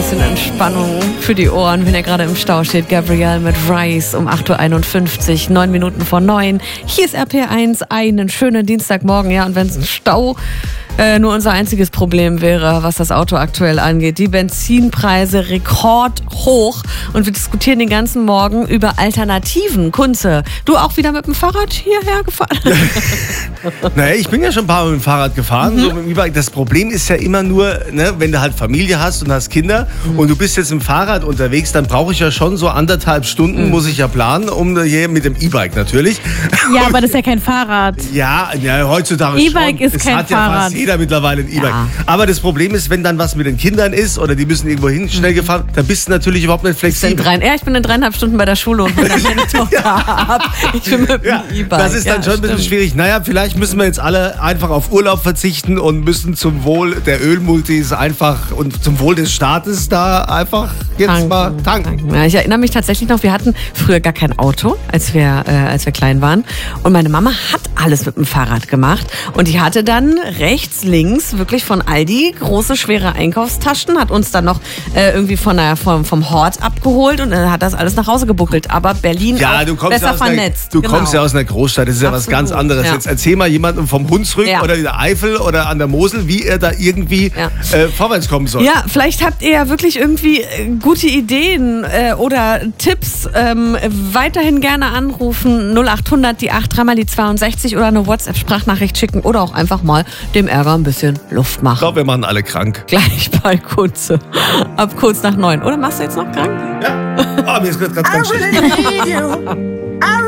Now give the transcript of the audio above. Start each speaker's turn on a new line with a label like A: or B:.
A: bisschen Entspannung für die Ohren, wenn ihr gerade im Stau steht. Gabrielle mit Rise um 8.51 Uhr, 9 Minuten vor 9. Hier ist RP1, einen schönen Dienstagmorgen. Ja, und wenn es ein Stau nur unser einziges Problem wäre, was das Auto aktuell angeht. Die Benzinpreise rekordhoch und wir diskutieren den ganzen Morgen über Alternativen. Kunze, du auch wieder mit dem Fahrrad hierher gefahren?
B: Naja, ich bin ja schon ein paar Mal mit dem Fahrrad gefahren. So mit dem E-Bike. Das Problem ist ja immer nur, ne, wenn du halt Familie hast und hast Kinder und du bist jetzt im Fahrrad unterwegs, dann brauche ich ja schon so 1,5 Stunden, muss ich ja planen, um hier mit dem E-Bike natürlich.
C: Ja, aber das ist ja kein Fahrrad.
B: Ja, heutzutage
C: E-Bike
B: schon.
C: ist kein
B: hat ja
C: Fahrrad.
B: fast jeder mittlerweile ein E-Bike.
A: Ja.
B: Aber das Problem ist, wenn dann was mit den Kindern ist oder die müssen irgendwo hin schnell gefahren, dann bist du natürlich überhaupt nicht flexibel.
A: Ich bin in 3,5 Stunden bei der Schule und hole meine Tochter ab. Ich bin mit dem E-Bike.
B: Das ist dann schon ein bisschen schwierig. Naja, vielleicht müssen wir jetzt alle einfach auf Urlaub verzichten und müssen zum Wohl der Ölmultis einfach und zum Wohl des Staates da einfach jetzt mal tanken.
A: Ja, ich erinnere mich tatsächlich noch, wir hatten früher gar kein Auto, als wir klein waren. Und meine Mama hat alles mit dem Fahrrad gemacht. Und die hatte dann rechts, links wirklich von Aldi große, schwere Einkaufstaschen, hat uns dann noch irgendwie vom Hort abgeholt und dann hat das alles nach Hause gebuckelt. Aber Berlin auch besser vernetzt.
B: Du kommst ja aus einer Großstadt, das ist ja was ganz anderes.
A: Ja.
B: Jetzt erzähl mal jemandem vom Hunsrück oder in der Eifel oder an der Mosel, wie er da irgendwie vorwärts kommen soll.
A: Ja, vielleicht habt ihr ja wirklich irgendwie gute Ideen oder Tipps. Weiterhin gerne anrufen, 0800 die 8 3 mal die 62 oder eine WhatsApp-Sprachnachricht schicken oder auch einfach mal dem Ärger ein bisschen Luft
B: Ich
A: machen.
B: glaube, wir machen alle krank.
A: Gleich bei Kunze. Ab kurz nach 9. Oder machst du jetzt noch krank?
B: Ja. Oh, mir ist gerade ganz schlecht.